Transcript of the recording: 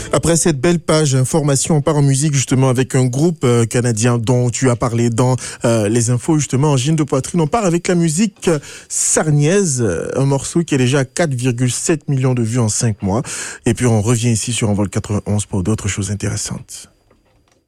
Après cette belle page information, on part en musique justement avec un groupe canadien dont tu as parlé dans les infos justement, Angine de poitrine. On part avec la musique sarniaise, un morceau qui est déjà à 4,7 millions de vues en 5 mois. Et puis on revient ici sur Envol 91 pour d'autres choses intéressantes.